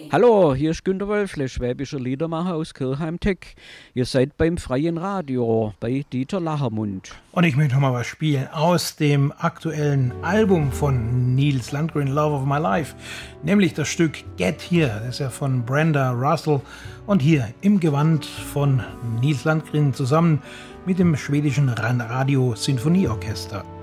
Hallo, hier ist Günter Wölfle, schwäbischer Liedermacher aus Kirchheim-Teck. Ihr seid beim Freien Radio bei Dieter Lachermund. Und ich möchte noch mal was spielen aus dem aktuellen Album von Nils Landgren, Love of My Life, nämlich das Stück Get Here. Das ist ja von Brenda Russell und hier im Gewand von Nils Landgren zusammen mit dem schwedischen Radio Sinfonieorchester.